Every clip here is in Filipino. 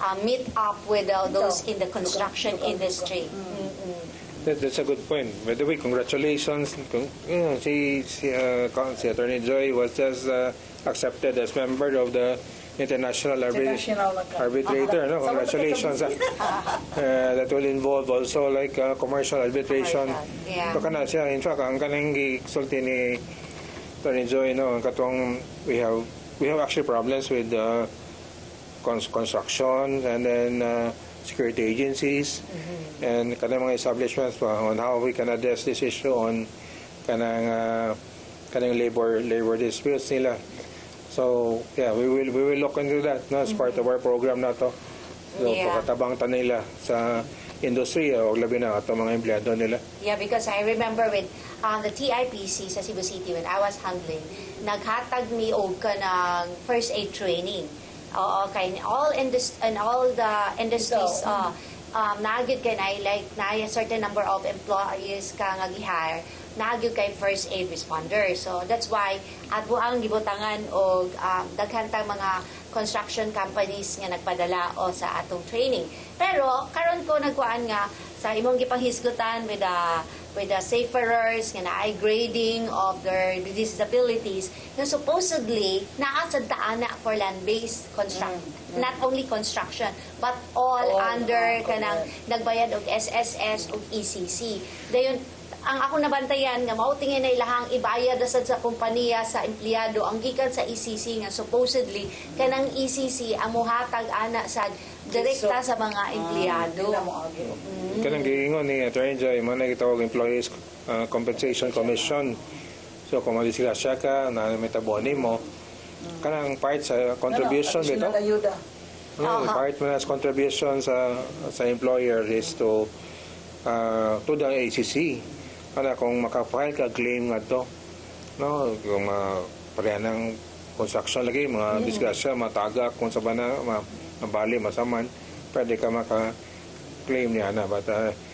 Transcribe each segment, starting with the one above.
meet up with those in the construction industry. That's a good point. By the way, congratulations. Si Attorney Joy was just accepted as member of the International Arbitrator. No? Congratulations. That will involve also like commercial arbitration. Yeah. So kana siya, in fact, ang kanang gisulti ni Attorney Joy, no, katong we have actually problems with construction and then security agencies and kanang mga establishments on how we can address this issue on kanang labor disputes nila. So yeah, we will look into that, no, as part of our program na to. So pagkatabang ta nila sa industry o labi na ato mga empleyado nila. Yeah, because I remember with the TIPC sa Cebu City when I was handling, naghatag mi og kanang first aid training. Okay, in all the industries, nagid kay na a certain number of employees ka nga gihire, nagid kay first aid responder. So that's why at buang gibutangan og daghan tang mga construction companies nga nagpadala o sa atong training. Pero karon ko nagkuan nga sa imong gipanghisgutan with the seafarers nga naay grading of their disabilities na supposedly naa sa daana for land-based construction, not only construction but all under kanang nagbayad og SSS ug ECC. Dayon ang ako nabantayan nga mao tingin na ilahang ibayad sad sa kompanya sa empleyado ang gikan sa ECC nga supposedly kanang ECC ang mohatag ana sad direkta sa mga empleyado. Kanang giingon ni Attorney Joy, mo na gitawag Employees Compensation Commission. So kung madisgrasya ka na metaboni mo, kanang part sa contribution dito. Part mo na sa contribution sa employer is to the ACC. Kana kung makapile ka claim nga to, no, yung pareha ng construction lagi, mga disgrasya, matagak, kung sa bana, mabali, masaman, pwede ka maka-claim niya na. But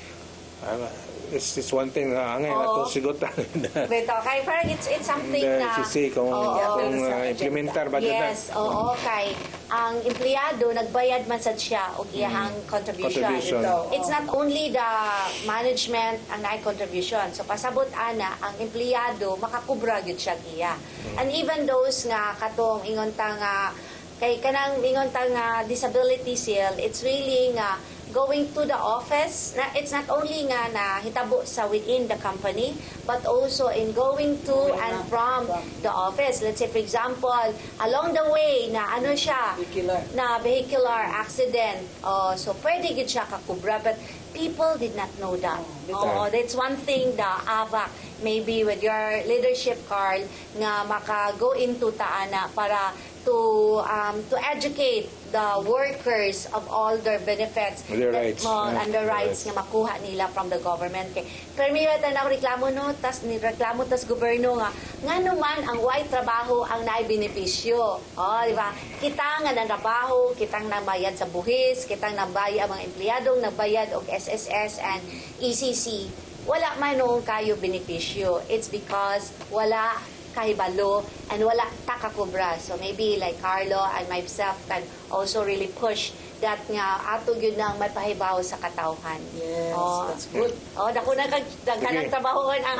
it's one thing na angay nga itong sigutan. But okay, parang it's something na ACC kung implementar ba dyan. Yes, okay. Ang empleyado nagbayad man sad siya og iyang contribution. It's not only the management ang naay contribution. So pasabot ana ang empleyado makakubra gyud siya iya. And even those nga katong ingon ta nga kay kanang ingon ta nga disability seal, it's really nga going to the office. It's not only nga na hitabo sa within the company, but also in going to and from the office. Let's say, for example, along the way na ano siya, na vehicular accident. So pwede gid siya kakubra, but people did not know that. That's one thing the AVAC, maybe with your leadership, Carl, nga maka-go into taana para to educate the workers of all their benefits and their rights, and their rights nga makuha nila from the government. Kay permiwa ta na reklamo no, tas ni reklamo tas gobyerno nga naman ang way trabaho ang naay benepisyo. Di ba? Kita nga nanabaho, kitang nabayad sa buhis, kitang nabayad ang mga empleyadong nabayad og SSS and ECC. Wala man nung kayo benepisyo. It's because wala kahibalo and wala takakubra. So maybe like Carlo and myself can also really push that nga ato gyud nang may pahibaw sa katawhan. Yes, that's good. Dako na kag trabahon ang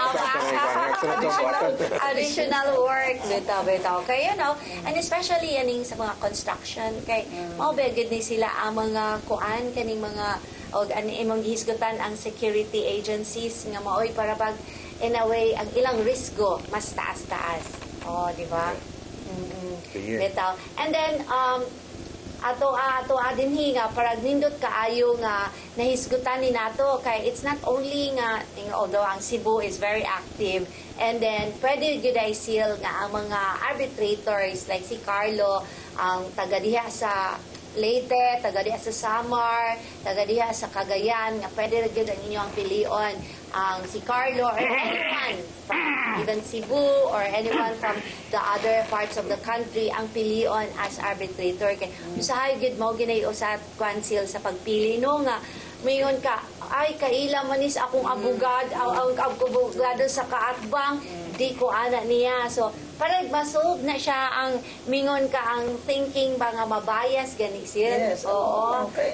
additional work bitaw. Kay and especially yaning sa mga construction kay mao gyud ni sila ang mga kuan kaning mga og imong gihisgutan ang security agencies nga maoy para bag in a way, ang ilang risgo, mas taas-taas. Di ba? Bitaw. And then, ato din hinga, parang nindot kaayo nga nahisgutan ni nato, kay it's not only nga, although ang Cebu is very active, and then, pwede yun ay seal nga ang mga arbitrators, like si Carlo, ang taga diha sa Leyte, taga diha sa Samar, taga diha sa Cagayan, nga pwede yun ang inyong pilion. Si Carlo or anyone from even Cebu or anyone from the other parts of the country ang pilion as arbitrator. Kaya usahay gid mo ginayo sa council sa pagpili no nga mayon ka ay kaila manis akong abogado sa kaatbang di ko ana niya. So, parang masolve na siya ang mingon ka ang thinking ba nga mabayas gani sir. Yes, Oo. okay.